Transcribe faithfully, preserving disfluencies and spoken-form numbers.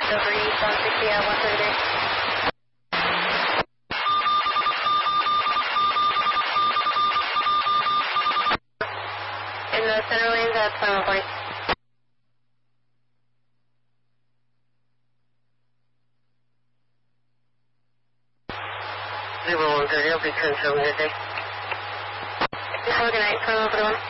over east on sixty at one thirty. In the center lanes at twenty-one forty. zero one thirty, I'll be transferring today. Have a good night, twenty-one forty-one.